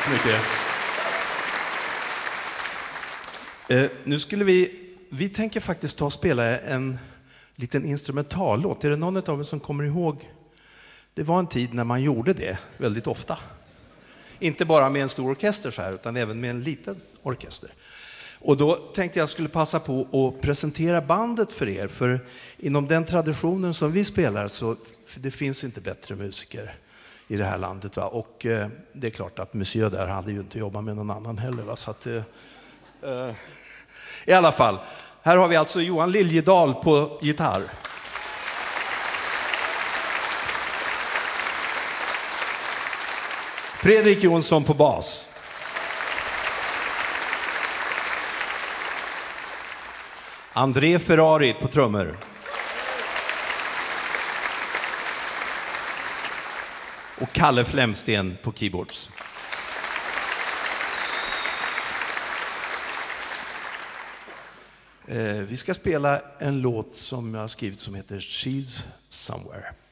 så mycket. Nu skulle vi tänker faktiskt ta och spela en liten instrumentallåt. Är det någon av er som kommer ihåg? Det var en tid när man gjorde det väldigt ofta. Inte bara med en stor orkester så här, utan även med en liten orkester. Och då tänkte jag skulle passa på att presentera bandet för er. För inom den traditionen som vi spelar så det finns inte bättre musiker i det här landet. Va? Och det är klart att Monsieur där hade ju inte jobbat med någon annan heller. Va? Så att, i alla fall, här har vi alltså Johan Liljedahl på gitarr. Fredrik Jonsson på bas. André Ferrari på trummor. Och Kalle Flemsten på keyboards. Vi ska spela en låt som jag har skrivit som heter She's Somewhere.